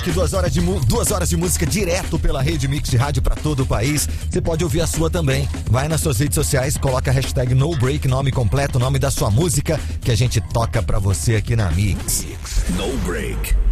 Que 2 horas de música direto pela Rede Mix de rádio pra todo o país. Você pode ouvir a sua também. Vai nas suas redes sociais, coloca a hashtag NoBreak, nome completo, nome da sua música, que a gente toca pra você aqui na Mix. No Break.